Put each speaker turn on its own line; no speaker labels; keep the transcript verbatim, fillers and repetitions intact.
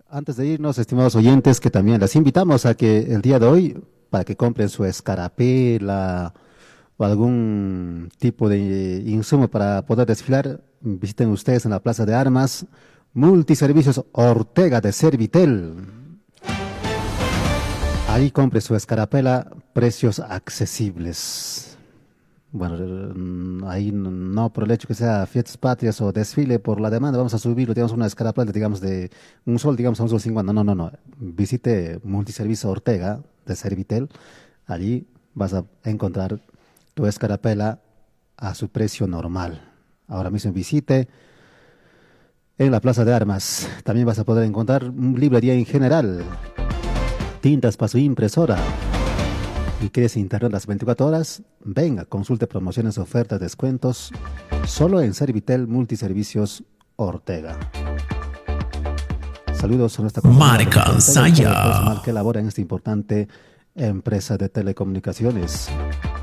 Antes de irnos, estimados oyentes, que también les invitamos a que el día de hoy, para que compren su escarapela o algún tipo de insumo para poder desfilar, visiten ustedes en la Plaza de Armas, Multiservicios Ortega de Servitel. Ahí compre su escarapela, precios accesibles. Bueno, mm, ahí no no por el hecho que sea fiestas patrias o desfile, por la demanda vamos a subirlo, digamos una escarapela, digamos de un sol, digamos a un sol cincuenta. No, no, no. Visite Multiservicio Ortega de Servitel. Allí vas a encontrar tu escarapela a su precio normal. Ahora mismo visite en la Plaza de Armas. También vas a poder encontrar un librería en general, tintas para su impresora. ¿Y quieres internet las veinticuatro horas? Venga, consulte promociones, ofertas, descuentos, solo en Servitel Multiservicios Ortega. Saludos a nuestra
Marca Saya,
que labora en esta importante empresa de telecomunicaciones.